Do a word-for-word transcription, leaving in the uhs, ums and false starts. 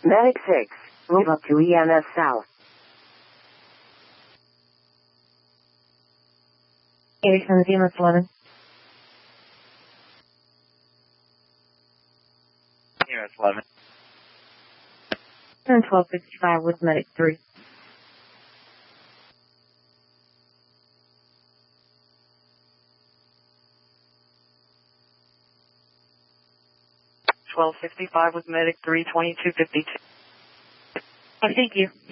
Medic six, move up to E M S South. eighty-seven E M S eleven. E M S eleven. And twelve sixty-five with Medic three. twelve sixty-five with Medic three, twenty-two fifty-two. Oh, thank you.